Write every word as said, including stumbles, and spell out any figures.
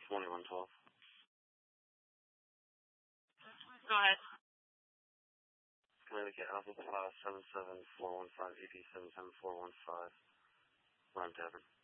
twenty-one twelve. Go ahead. Connecticut Alpha five seven seven four one five E P seven seven four one five. Rhyme Tavern.